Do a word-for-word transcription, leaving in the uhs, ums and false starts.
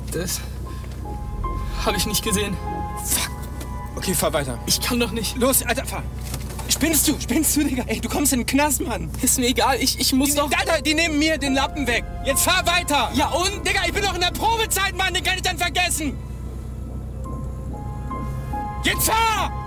Das habe ich nicht gesehen. Fuck. Okay, fahr weiter. Ich kann doch nicht. Los, Alter, fahr. Spinnst du? Spinnst du, Digga? Ey, du kommst in den Knast, Mann. Ist mir egal, ich, ich muss Die, doch... Alter, die nehmen mir den Lappen weg. Jetzt fahr weiter. Ja und? Digga, ich bin doch in der Probezeit, Mann. Den kann ich dann vergessen. Jetzt fahr!